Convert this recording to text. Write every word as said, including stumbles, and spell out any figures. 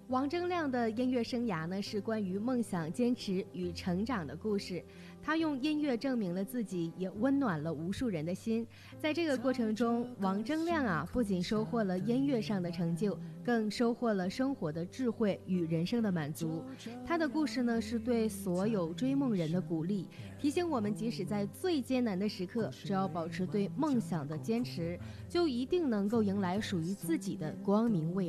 王铮亮的音乐生涯呢，是关于梦想、坚持与成长的故事。他用音乐证明了自己，也温暖了无数人的心。在这个过程中，王铮亮啊，不仅收获了音乐上的成就，更收获了生活的智慧与人生的满足。他的故事呢，是对所有追梦人的鼓励，提醒我们，即使在最艰难的时刻，只要保持对梦想的坚持，就一定能够迎来属于自己的光明未来。